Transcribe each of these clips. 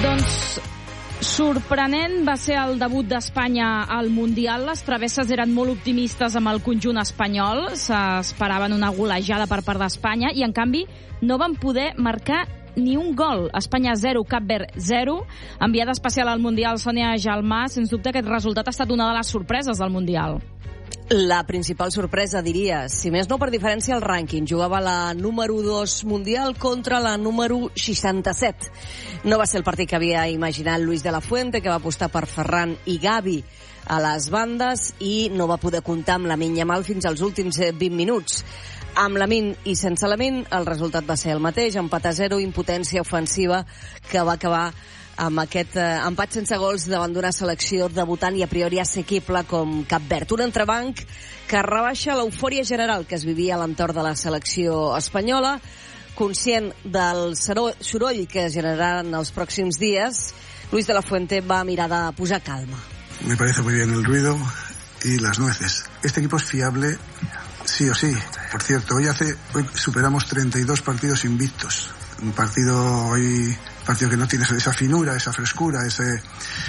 Doncs sorprenent va ser el debut d'Espanya al Mundial. Les travesses eren molt optimistes amb el conjunt espanyol. S'esperaven una golejada per part d'Espanya i, en canvi, no van poder marcar ni un gol. Espanya 0, Cap Verd 0. Enviada especial al Mundial, Sònia Gelmà. Sens dubte, aquest resultat ha estat una de les sorpreses del Mundial. La principal sorpresa, diria, si més no per diferència al rànquing. Jugava la número 2 mundial contra la número 67. No va ser el partit que havia imaginat Luis de la Fuente, que va apostar per Ferran i Gavi a les bandes i no va poder comptar amb Lamine Yamal fins als últims 20 minuts. Amb Lamine i sense Lamine el resultat va ser el mateix, empat a 0, impotència ofensiva que va acabar amb aquest empat sense gols davant d'una selecció debutant i a priori assequible com Cap Verd. Un entrebanc que rebaixa l'eufòria general que es vivia a l'entorn de la selecció espanyola. Conscient del soroll que generaran els pròxims dies, Luis de la Fuente va mirar de posar calma. Me parece muy bien el ruido y las nueces. Este equipo es fiable sí o sí. Por cierto, hoy superamos 32 partidos invictos. Un partido que no tiene esa finura, esa frescura, ese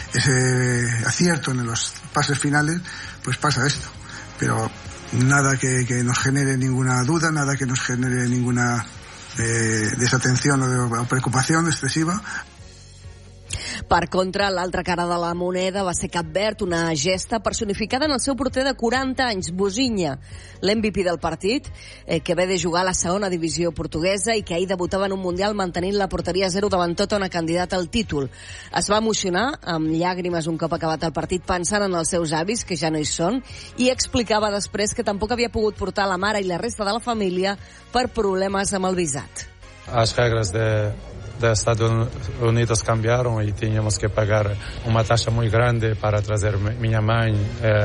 acierto en los pases finales, pues pasa esto. Pero nada que nos genere ninguna duda, nada que nos genere ninguna desatención o preocupación excesiva. Per contra, l'altra cara de la moneda va ser Cap Verd, una gesta personificada en el seu porter de 40 anys, Bozinha, l'MVP del partit, que ve de jugar a la segona divisió portuguesa i que ahir debutava en un Mundial mantenint la porteria 0 davant tota una candidata al títol. Es va emocionar amb llàgrimes un cop acabat el partit pensant en els seus avis, que ja no hi són, i explicava després que tampoc havia pogut portar la mare i la resta de la família per problemes amb el visat. As regras de Estados Unidos cambiaron y teníamos que pagar una tasa muy grande para traer minha mãe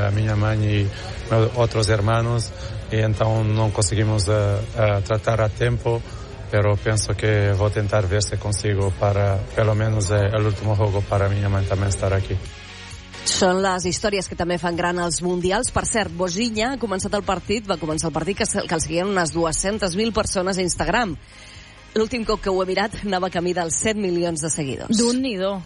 y otros hermanos, y entonces no conseguimos tratar a tiempo, pero pienso que voy a intentar ver si consigo para, pelo menos el último juego para minha mãe también estar aquí. Són les històries que també fan gran els mundials. Per cert, Bozinha va començar el partit que el seguien unes 200.000 persones a Instagram. L'últim cop que ho he mirat anava camí dels 7 milions de seguidors. D'un-ni-do.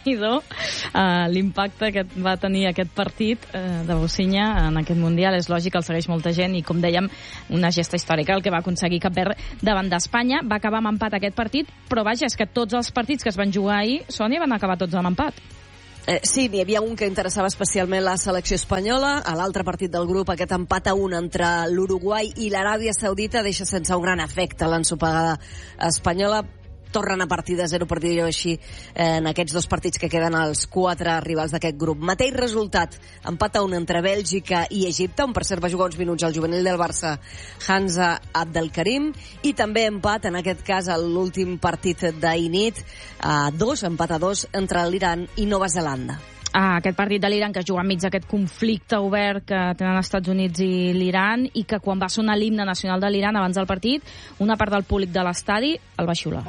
L'impacte que va tenir aquest partit de Bozinha en aquest Mundial és lògic, el segueix molta gent i, com dèiem, una gesta històrica el que va aconseguir Cap Verd davant d'Espanya. Va acabar amb empat aquest partit, però vaja, és que tots els partits que es van jugar ahir, Sònia, van acabar tots amb empat. Sí, n'hi havia un que interessava especialment la selecció espanyola. A l'altre partit del grup, aquest empat a 1 entre l'Uruguai i l'Aràbia Saudita deixa sense un gran efecte l'ensopegada espanyola. Tornen a partir de 0, per dir-ho així, en aquests dos partits que queden els 4 rivals d'aquest grup. Mateix resultat, empat a 1 entre Bèlgica i Egipte, on per cert va jugar uns minuts al juvenil del Barça, Hamza Abdelkarim, i també empat, en aquest cas, a l'últim partit d'ahir nit, empat a 2 entre l'Iran i Nova Zelanda. Aquest partit de l'Iran que es juga enmig d'aquest conflicte obert que tenen els Estats Units i l'Iran, i que quan va sonar l'himne nacional de l'Iran abans del partit, una part del públic de l'estadi el va xiular.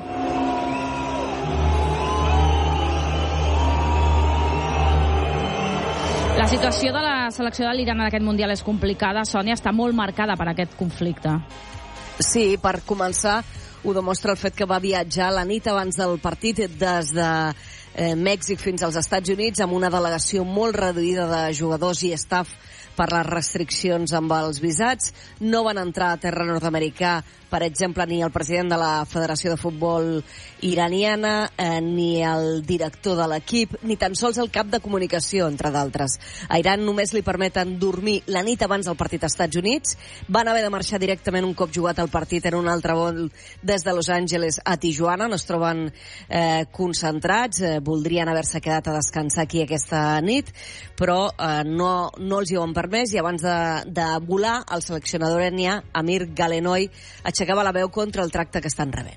La situació de la selecció de l'Iran en aquest Mundial és complicada, Sònia, està molt marcada per aquest conflicte. Sí, per començar, ho demostra el fet que va viatjar la nit abans del partit des de Mèxic fins als Estats Units amb una delegació molt reduïda de jugadors i staff per les restriccions amb els visats. No van entrar a terra nord-americà, per exemple, ni el president de la Federació de Futbol iraniana, ni el director de l'equip, ni tan sols el cap de comunicació, entre d'altres. A Iran només li permeten dormir la nit abans del partit als Estats Units. Van haver de marxar directament un cop jugat el partit en un altre vol des de Los Angeles a Tijuana. No es troben concentrats, voldrien haver-se quedat a descansar aquí aquesta nit, però no els hi ho han permès, i abans de volar, el seleccionador iranià, Amir Galenoi, aixecava la veu contra el tracte que estan rebent.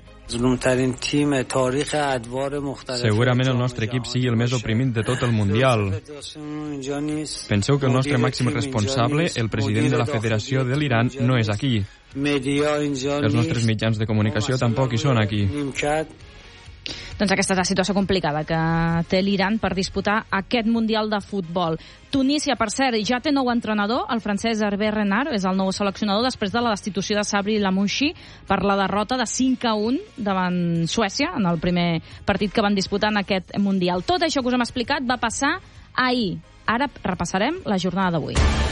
Segurament el nostre equip sigui el més oprimit de tot el Mundial. Penseu que el nostre màxim responsable, el president de la Federació de l'Iran, no és aquí. Els nostres mitjans de comunicació tampoc hi són aquí. Doncs aquesta és la situació complicada que té l'Iran per disputar aquest Mundial de futbol. Tunísia, per cert, ja té nou entrenador. El francès Hervé Renard és el nou seleccionador després de la destitució de Sabri Lamouchi per la derrota de 5-1 davant Suècia en el primer partit que van disputar en aquest Mundial. Tot això que us hem explicat va passar ahir. Ara repassarem la jornada d'avui.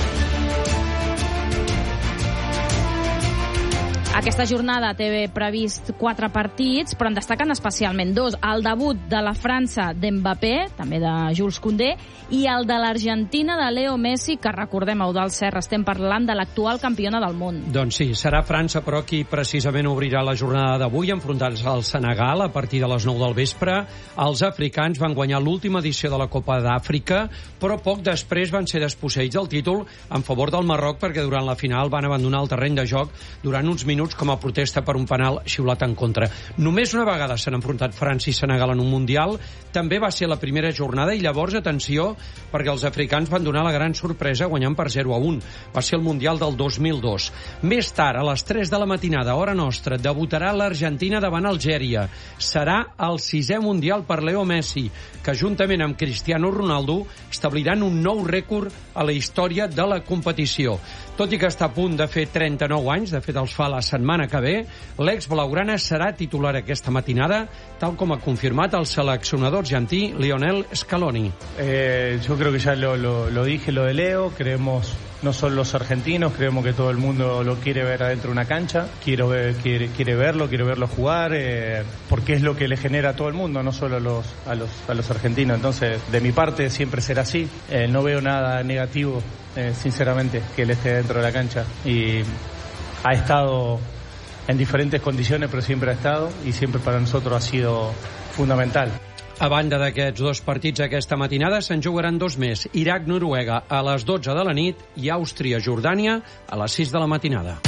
Aquesta jornada té previst 4 partits, però en destaquen especialment 2. El debut de la França d'Mbappé, també de Jules Koundé, i el de l'Argentina de Leo Messi, que recordem, Eudald Serra, estem parlant de l'actual campiona del món. Doncs sí, serà França, però qui precisament obrirà la jornada d'avui enfrontant-se al Senegal a partir de les 9 del vespre. Els africans van guanyar l'última edició de la Copa d'Àfrica, però poc després van ser desposseïts del títol en favor del Marroc perquè durant la final van abandonar el terreny de joc durant uns minuts com a protesta per un penal xiulat en contra. Només una vegada s'han enfrontat França i Senegal en un Mundial, també va ser la primera jornada i llavors, atenció, perquè els africans van donar la gran sorpresa guanyant per 0-1. Va ser el Mundial del 2002. Més tard, a les 3 de la matinada, hora nostra, debutarà l'Argentina davant Algèria. Serà el 6è Mundial per Leo Messi, que juntament amb Cristiano Ronaldo establiran un nou rècord a la història de la competició. Tot i que està a punt de fer 39 anys, de fet els fa la setmana que ve, l'ex-blaugrana serà titular aquesta matinada, tal com ha confirmat el seleccionador argentí Lionel Scaloni. Yo creo que ya lo dije, lo de Leo, creemos, no solo los argentinos, creemos que todo el mundo lo quiere ver adentro de una cancha, quiere verlo jugar, porque es lo que le genera a todo el mundo, no solo a los argentinos. Entonces, de mi parte siempre será así, no veo nada negativo, sinceramente, que él esté dentro de la cancha, y ha estado en diferentes condiciones, pero siempre ha estado, y siempre para nosotros ha sido fundamental. A banda d'aquests 2 partits aquesta matinada, se'n jugaran 2 més. Iraq-Noruega a les 12 de la nit i Àustria-Jordània a les 6 de la matinada.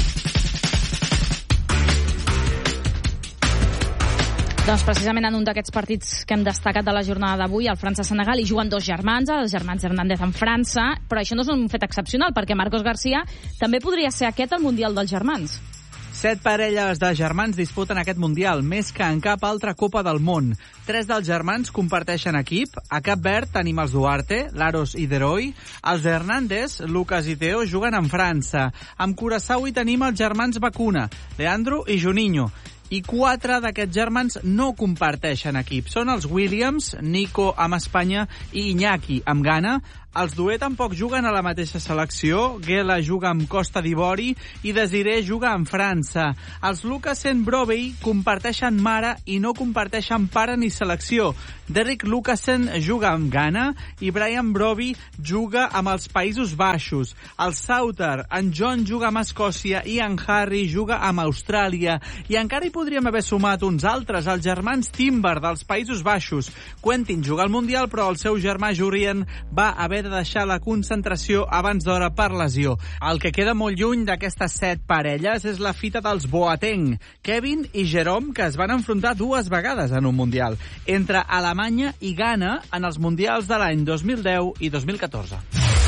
Doncs precisament en un d'aquests partits que hem destacat de la jornada d'avui, el França-Senegal, hi juguen 2 germans, els germans Hernández en França, però això no és un fet excepcional, perquè Marcos García també podria ser aquest el Mundial dels germans. 7 parelles de germans disputen aquest Mundial, més que en cap altra Copa del món. 3 dels germans comparteixen equip. A Cap Verd tenim els Duarte, Laros i Deroi. Els Hernández, Lucas i Teo, juguen en França. Amb Curaçao hi tenim els germans Bacuna, Leandro i Juninho. I 4 d'aquests germans no comparteixen equip. Són els Williams, Nico amb Espanya i Iñaki amb Ghana. Els Dué tampoc juguen a la mateixa selecció. Gela juga amb Costa d'Ivori i Desiré juga amb França. Els Lucasen Brovey comparteixen mare i no comparteixen pare ni selecció. Derrick Lucasen juga amb Ghana i Brian Brovey juga amb els Països Baixos. El Souter, en John juga amb Escòcia i en Harry juga amb Austràlia. I encara hi podríem haver sumat uns altres, els germans Timber dels Països Baixos. Quentin juga al Mundial, però el seu germà Jurien va haver de deixar la concentració abans d'hora per lesió. El que queda molt lluny d'aquestes 7 parelles és la fita dels Boateng, Kevin i Jerome, que es van enfrontar 2 vegades en un Mundial, entre Alemanya i Ghana en els Mundials de l'any 2010 i 2014.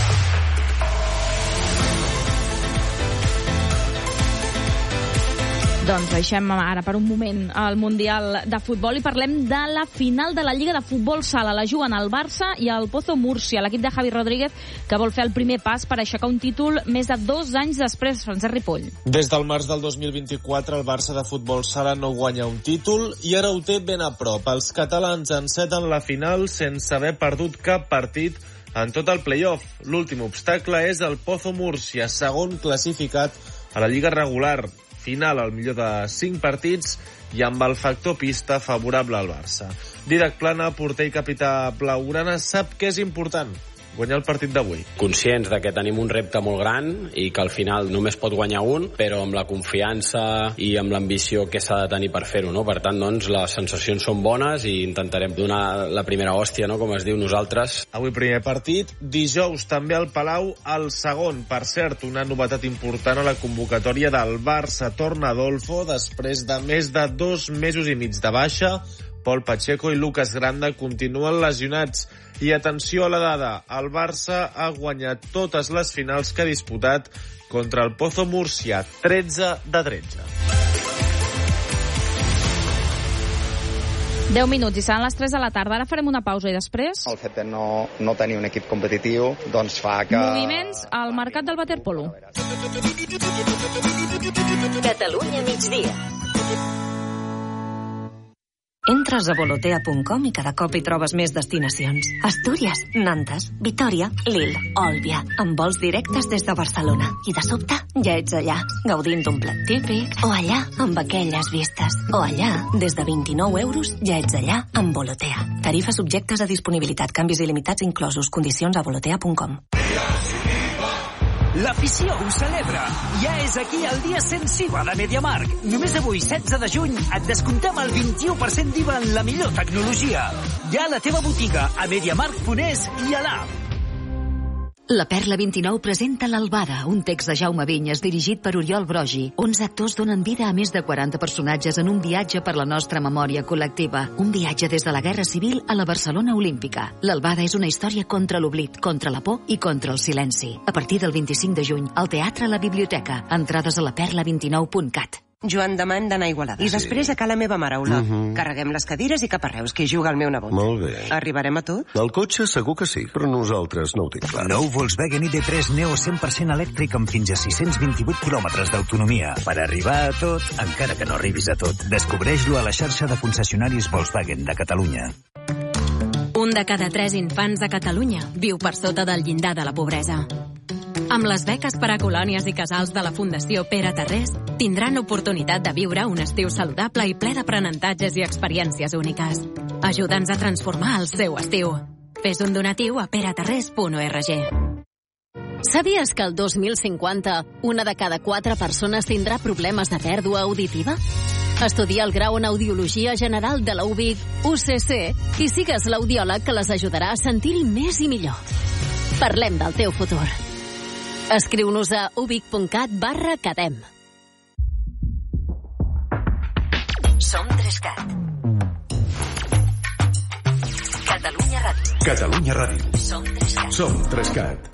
Doncs deixem ara per un moment el Mundial de Futbol i parlem de la final de la Lliga de Futbol Sala. La juguen el Barça i el Pozo Múrcia, l'equip de Javi Rodríguez, que vol fer el primer pas per aixecar un títol més de 2 anys després. Francesc Ripoll. Des del març del 2024 el Barça de Futbol Sala no guanya un títol i ara ho té ben a prop. Els catalans enceten la final sense haver perdut cap partit en tot el play-off. L'últim obstacle és el Pozo Múrcia, segon classificat a la Lliga regular. Final al millor de 5 partits i amb el factor pista favorable al Barça. Dídac Plana, porter i capità blaugrana, sap que és important guanyar el partit d'avui. Conscients de que tenim un repte molt gran i que al final només pot guanyar un, però amb la confiança i amb l'ambició que s'ha de tenir per fer-ho, no? Per tant, doncs, les sensacions són bones i intentarem donar la primera hòstia, no? Com es diu nosaltres. Avui primer partit, dijous també al Palau, el segon. Per cert, una novetat important a la convocatòria del Barça. Torna Adolfo després de més de 2 mesos i mig de baixa. Pol Pacheco i Lucas Granda continuen lesionats. I atenció a la dada, el Barça ha guanyat totes les finals que ha disputat contra el Pozo Múrcia, 13 de 13. 10 minuts i seran les 3 de la tarda. Ara farem una pausa i després... El fet de no tenir un equip competitiu doncs fa que... Moviments al mercat del waterpolo. Catalunya migdia. Entres a volotea.com i cada cop hi trobes més destinacions. Astúries, Nantes, Vitòria, Lille, Òlbia, amb vols directes des de Barcelona. I de sobte ja ets allà, gaudint d'un plat típic, o allà, amb aquelles vistes, o allà, des de 29 euros, ja ets allà, amb Volotea. Tarifes subjectes a disponibilitat, canvis il·limitats inclosos, condicions a volotea.com. L'afició ho celebra. Ja és aquí el dia sensible de MediaMarkt. Només avui, 16 de juny, et descomptem el 21% d'IVA en la millor tecnologia. Ja a la teva botiga, a MediaMarkt.es i a l'app. La Perla 29 presenta L'Albada, un text de Jaume Vinyes dirigit per Oriol Brogi. 11 actors donen vida a més de 40 personatges en un viatge per la nostra memòria col·lectiva. Un viatge des de la Guerra Civil a la Barcelona Olímpica. L'Albada és una història contra l'oblit, contra la por i contra el silenci. A partir del 25 de juny, al Teatre a la Biblioteca. Entrades a laperla29.cat. Joan demà hem d'anar a Igualada. I després a la meva mare, Ola. Carreguem les cadires i cap a Reus, que hi juga el meu nebot. Molt bé. Arribarem a tot? El cotxe segur que sí, però nosaltres no ho tinc clar. Nou Volkswagen ID3 Neo 100% elèctric amb fins a 628 quilòmetres d'autonomia. Per arribar a tot, encara que no arribis a tot. Descobreix-lo a la xarxa de concessionaris Volkswagen de Catalunya. Un de cada 3 infants a Catalunya viu per sota del llindar de la pobresa. Amb les beques per a colònies i casals de la Fundació Pere Tarrés, tindran oportunitat de viure un estiu saludable i ple d'aprenentatges i experiències úniques. Ajuda'ns a transformar el seu estiu. Fes un donatiu a peretarrés.org. Sabies que el 2050 una de cada 4 persones tindrà problemes de pèrdua auditiva? Estudia el grau en Audiologia General de la UVic UCC i sigues l'audiòleg que les ajudarà a sentir-hi més i millor. Parlem del teu futur. Escriu-nos a ubic.cat/cadem. Som 3cat. Catalunya Ràdio. Catalunya Ràdio. Som 3cat. Som 3cat.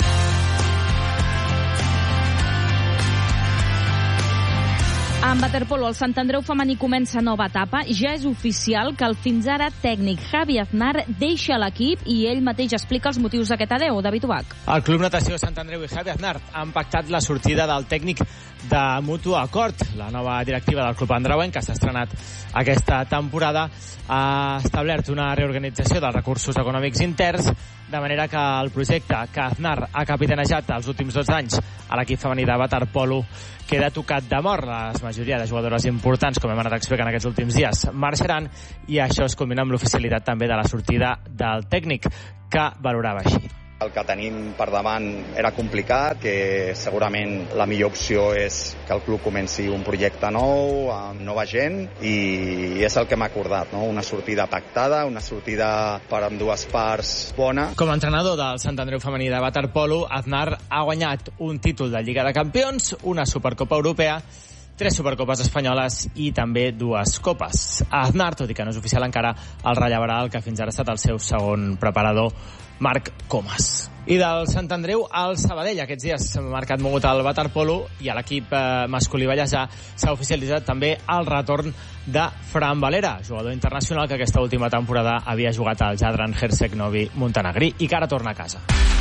En waterpolo, el Sant Andreu femení comença nova etapa. Ja és oficial que el fins ara tècnic Javi Aznar deixa l'equip i ell mateix explica els motius d'aquest adeu. David Ubach. El Club Natació Sant Andreu i Javi Aznar han pactat la sortida del tècnic de mutu acord. La nova directiva del Club Andreuenc, que s'ha estrenat aquesta temporada, ha establert una reorganització dels recursos econòmics interns, de manera que el projecte que Aznar ha capitanejat els últims 12 anys a l'equip femení de waterpolo queda tocat de mort. La majoria de jugadores importants, com hem anat explicant aquests últims dies, marxaran, i això es combina amb l'oficialitat també de la sortida del tècnic, que valorava així. El que tenim per davant era complicat, que segurament la millor opció és que el club comenci un projecte nou, amb nova gent, i és el que hem acordat, no? Una sortida pactada, una sortida per ambdues parts bona. Com a entrenador del Sant Andreu femení de waterpolo, Aznar ha guanyat un títol de Lliga de Campions, una Supercopa Europea, 3 Supercopes espanyoles i també 2 copes. Aznar, tot i que no és oficial encara, el rellevarà el que fins ara ha estat el seu segon preparador, Marc Comas. I del Sant Andreu al Sabadell. Aquests dies s'ha marcat mogut al waterpolo i a l'equip masculí ballesà s'ha oficialitzat també el retorn de Fran Valera, jugador internacional que aquesta última temporada havia jugat al Jadran Hersek Novi Montenegrí i que ara torna a casa.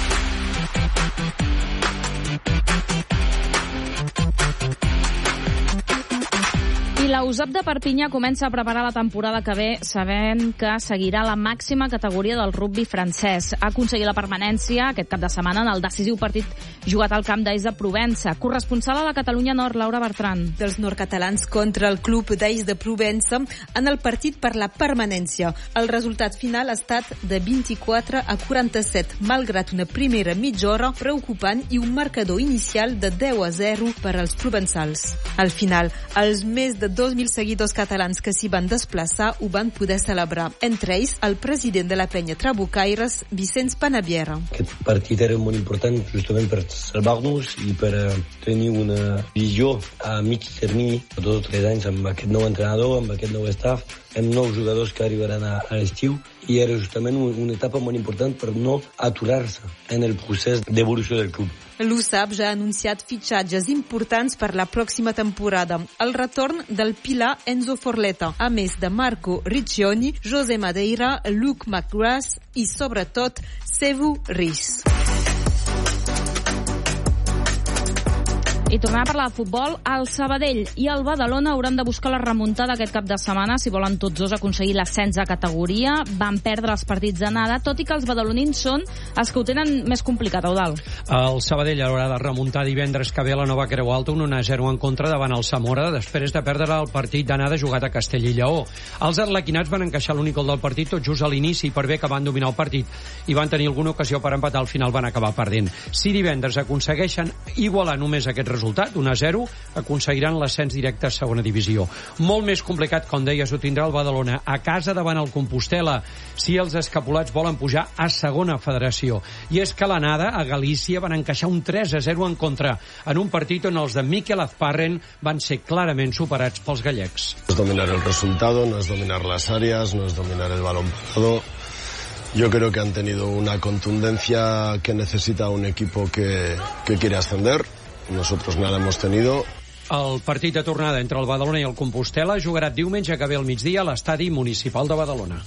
I la USAP de Perpinyà comença a preparar la temporada que ve, sabent que seguirà la màxima categoria del rugbi francès. Ha aconseguit la permanència aquest cap de setmana en el decisiu partit jugat al camp d'Ais de Provença. Corresponsal a la Catalunya Nord, Laura Bertran. Dels nord-catalans contra el club d'Ais de Provença en el partit per la permanència. El resultat final ha estat de 24-47, malgrat una primera mitja hora preocupant i un marcador inicial de 10-0 per als provençals. Al final, els més de 2.000 seguidors catalans que s'hi van desplaçar ho van poder celebrar. Entre ells, el president de la penya Trabucaires, Vicenç Panaviera. Aquest partit era molt important justament per salvar-nos i per tenir una visió a mig termini, a 2 o 3 anys, amb aquest nou entrenador, amb aquest nou staff, amb nous jugadors que arribaran a l'estiu, i era justament una etapa molt important per no aturar-se en el procés d'evolució del club. L'USAP ja ha anunciat fitxatges importants per la pròxima temporada. El retorn del pilar Enzo Forleta, a més de Marco Riccioni, José Madeira, Luke McGrath i, sobretot, Sevu Riz. I tornem a parlar de futbol. El Sabadell i el Badalona hauran de buscar la remuntada aquest cap de setmana si volen tots dos aconseguir l'ascens a categoria. Van perdre els partits d'anada, tot i que els badalonins són els que ho tenen més complicat, Eudald. El Sabadell haurà de remuntar divendres que ve a la Nova Creu Alta un 1-0 en contra davant el Zamora, després de perdre el partit d'anada jugat a Castell i Lleó. Els arlequinats van encaixar l'únic gol del partit tot just a l'inici, per bé que van dominar el partit i van tenir alguna ocasió per empatar, al final van acabar perdent. Si divendres aconsegueixen igualar només aquest resultat, 1-0, aconseguiran l'ascens directe a segona divisió. Molt més complicat, com deies, ho tindrà el Badalona a casa davant el Compostel·la si els escapulats volen pujar a segona federació. I és que l'anada a Galícia van encaixar un 3-0 en contra, en un partit on els de Mikel Azparren van ser clarament superats pels gallecs. No es dominar el resultado, no es dominar las áreas, no es dominar el balón parado. Yo creo que han tenido una contundencia que necesita un equipo que quiere ascender. Nosotros nada hemos tenido. El partit de tornada entre el Badalona i el Compostel·la jugarà diumenge que ve al migdia a l'estadi municipal de Badalona.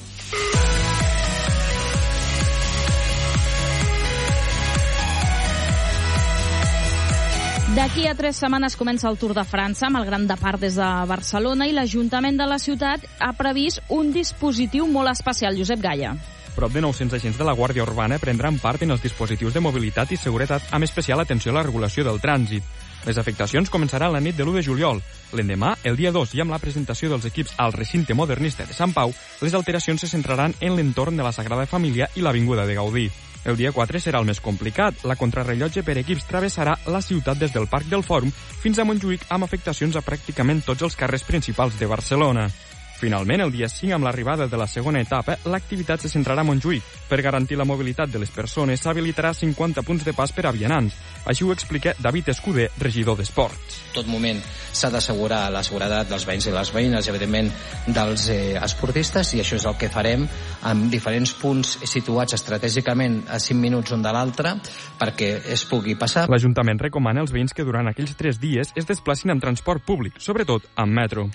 D'aquí a 3 setmanes comença el Tour de França amb el Gran Depart des de Barcelona i l'Ajuntament de la ciutat ha previst un dispositiu molt especial, Josep Gaya. Prop de 900 agents de la Guàrdia Urbana prendran part en els dispositius de mobilitat i seguretat amb especial atenció a la regulació del trànsit. Les afectacions començaran la nit de l'1 de juliol. L'endemà, el dia 2, i amb la presentació dels equips al recinte modernista de Sant Pau, les alteracions se centraran en l'entorn de la Sagrada Família i l'Avinguda de Gaudí. El dia 4 serà el més complicat. La contrarrellotge per equips travessarà la ciutat des del Parc del Fòrum fins a Montjuïc amb afectacions a pràcticament tots els carrers principals de Barcelona. Finalment, el dia 5, amb l'arribada de la segona etapa, l'activitat se centrarà a Montjuïc. Per garantir la mobilitat de les persones, s'habilitarà 50 punts de pas per a vianants. Així ho explica David Escuder, regidor d'Esports. Tot moment s'ha d'assegurar la seguretat dels veïns i les veïnes i, evidentment, dels esportistes, i això és el que farem amb diferents punts situats estratègicament a 5 minuts un de l'altre perquè es pugui passar. L'Ajuntament recomana als veïns que durant aquells 3 dies es desplacin en transport públic, sobretot amb metro.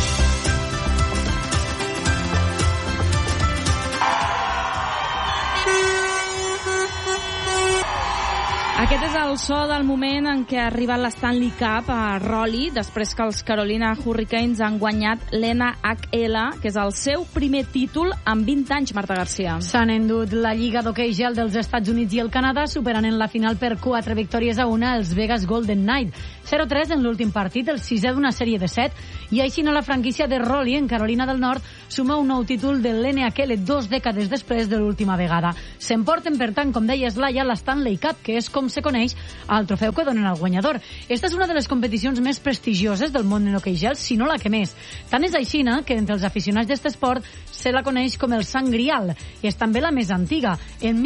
Aquest és el so del moment en què ha arribat l'Stanley Cup a Raleigh, després que els Carolina Hurricanes han guanyat l'NHL, que és el seu primer títol en 20 anys, Marta Garcia. S'han endut la Lliga d'Hoquei Gel dels Estats Units i el Canadà, superant en la final per 4 victòries a 1 els Vegas Golden Knight. 0-3 en l'últim partit, el 6è d'una sèrie de 7, i així la franquícia de Raleigh, en Carolina del Nord, suma un nou títol de l'NHL 2 dècades després de l'última vegada. S'emporten, per tant, com deies, Laia, l'Stanley Cup, que és com se coneix el trofeu que donen al guanyador. Esta és una de les competicions més prestigioses del món en hoquei gel, si no la que més. Tant és així que entre els aficionats d'aquest esport se la coneix com el Sant Grial, i és també la més antiga. En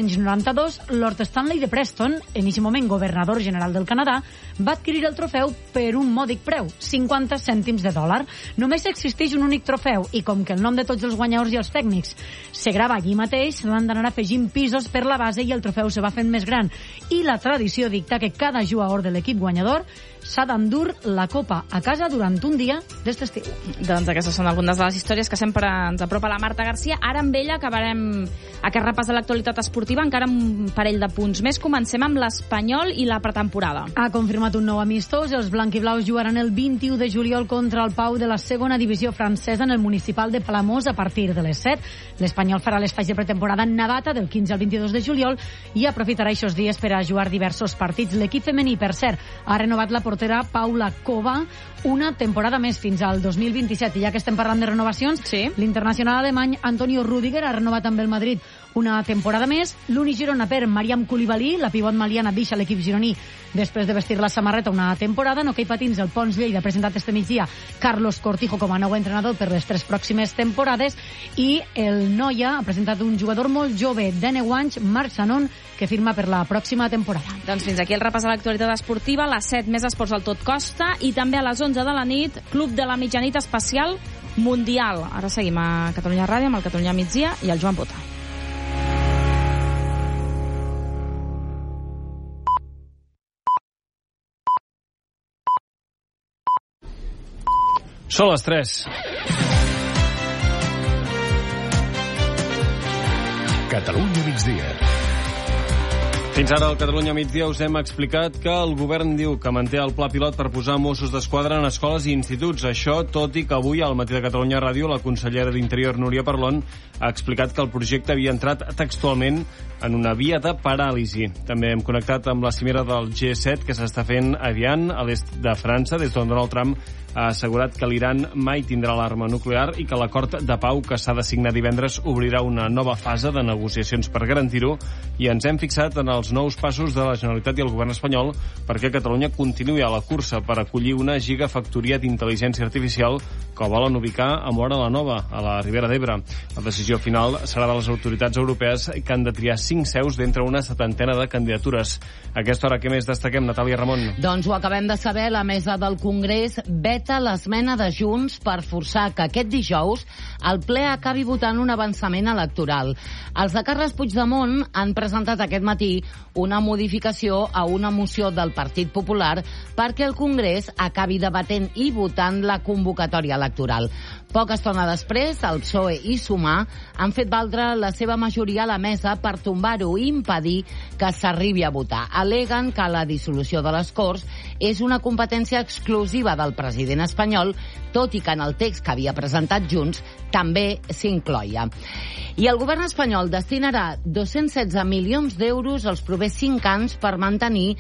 1892, Lord Stanley de Preston, en aquest moment governador general del Canadà, va adquirir el trofeu per un mòdic preu, 50 cèntims de dòlar. Només existeix un únic trofeu, i com que el nom de tots els guanyadors i els tècnics se grava allí mateix, l'han d'anar afegint pisos per la base i el trofeu se va fent més gran. I la tradició dicta que cada jugador de l'equip guanyador s'ha d'endur la copa a casa durant un dia d'este estiu. Doncs aquestes són algunes de les històries que sempre ens apropa la Marta Garcia. Ara amb ella acabarem aquest repàs de l'actualitat esportiva, encara un parell de punts més. Comencem amb l'Espanyol i la pretemporada. Ha confirmat un nou amistós. Els blanquiblaus jugaran el 21 de juliol contra el Pau de la segona divisió francesa en el municipal de Palamós a partir de les 7. L'Espanyol farà les fases de pretemporada en Navata del 15 al 22 de juliol i aprofitarà aquests dies per a jugar diversos partits. L'equip femení, per cert, ha renovat la portera Paula Kova una temporada més fins al 2027. I ja que estem parlant de renovacions, sí, l'internacional alemany Antonio Rüdiger ha renovat amb el Madrid una temporada més. L'Uni Girona per Mariam Koulibaly, la pivot maliana, deixa l'equip gironí després de vestir la samarreta una temporada. En hoquei patins, el Pons Lleida ha presentat este migdia Carlos Cortijo com a nou entrenador per les 3 pròximes temporades, i el Noia ha presentat un jugador molt jove de 9 anys, Marc Sanon, que firma per la pròxima temporada. Doncs fins aquí el repàs de l'actualitat esportiva. A les 7 més esports al Tot Costa, i també a les 11 de la nit, Club de la Mitjanit especial Mundial. Ara seguim a Catalunya Ràdio amb el Catalunya Migdia i el Joan Bota. Són les 3. Catalunya migdia. Fins ara al Catalunya migdia us hem explicat que el govern diu que manté el pla pilot per posar Mossos d'Esquadra en escoles i instituts. Això, tot i que avui al Matí de Catalunya Ràdio la consellera d'Interior, Núria Parlon, ha explicat que el projecte havia entrat textualment en una via de paràlisi. També hem connectat amb la cimera del G7 que s'està fent a Evian, a l'est de França, des d'on Donald Trump ha assegurat que l'Iran mai tindrà l'arma nuclear i que l'acord de pau que s'ha de signar divendres obrirà una nova fase de negociacions per garantir-ho, i ens hem fixat en els nous passos de la Generalitat i el govern espanyol perquè Catalunya continuï a la cursa per acollir una gigafactoria d'intel·ligència artificial que volen ubicar a Móra la Nova, a la Ribera d'Ebre. La decisió final serà de les autoritats europees que han de triar 5 seus d'entre una 70ena de candidatures. A aquesta hora, què més destaquem, Natàlia Ramon? Doncs ho acabem de saber, la mesa del Congrés veta l'esmena de Junts per forçar que aquest dijous el ple acabi votant un avançament electoral. Els de Carles Puigdemont han presentat aquest matí una modificació a una moció del Partit Popular perquè el Congrés acabi debatent i votant la convocatòria electoral. Poca estona després, el PSOE i Sumar han fet valdre la seva majoria a la mesa per tombar-ho i impedir que s'arribi a votar. Al·leguen que la dissolució de les Corts és una competència exclusiva del president espanyol, tot i que en el text que havia presentat Junts també s'incloia. I el govern espanyol destinarà 216 milions d'euros els propers 5 anys per mantenir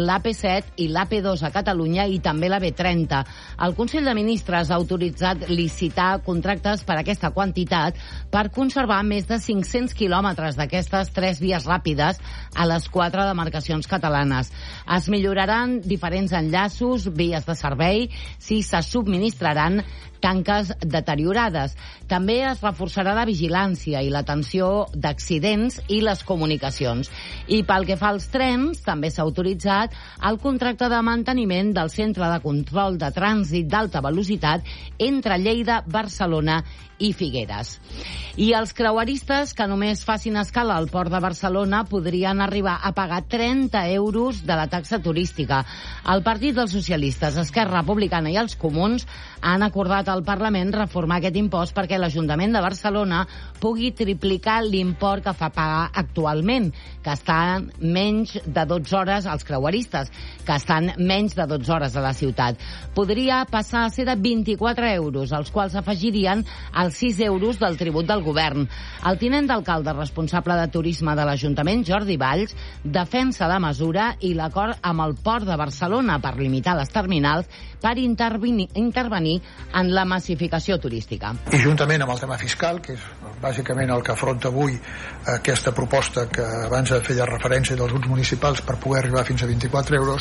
l'AP7 i l'AP2 a Catalunya i també la B30. El Consell de Ministres ha autoritzat licitar contractes per aquesta quantitat per conservar més de 500 quilòmetres d'aquestes 3 vies ràpides a les 4 demarcacions catalanes. Es milloraran diferents enllaços, vies de servei, si se subministraran tanques deteriorades. També es reforçarà la vigilància i l'atenció d'accidents i les comunicacions. I pel que fa als trens, també s'ha autoritzat el contracte de manteniment del centre de control de trànsit d'alta velocitat entre Lleida, Barcelona i Figueres. I els creueristes que només facin escala al port de Barcelona podrien arribar a pagar 30 euros de la taxa turística. El Partit dels Socialistes, Esquerra Republicana i els Comuns han acordat al Parlament reformar aquest impost perquè l'Ajuntament de Barcelona pugui triplicar l'import que fa pagar actualment, que estan menys de 12 hores als creueristes, que estan menys de 12 hores a la ciutat. Podria passar a ser de 24 euros, als quals afegirien els 6 euros del tribut del govern. El tinent d'alcalde responsable de turisme de l'Ajuntament, Jordi Valls, defensa la mesura i l'acord amb el Port de Barcelona per limitar les terminals per intervenir en la massificació turística. I juntament amb el tema fiscal, que és bàsicament el que afronta avui aquesta proposta que abans feia referència dels grups municipals per poder arribar fins a 24 euros,